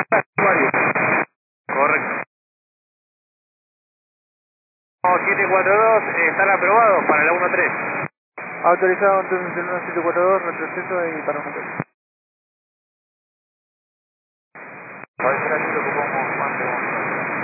Correcto. 742 están aprobados para la 13. Autorizado entonces en 1742, retroceso y para un hotel. ¿Cuál será el que ocupamos más?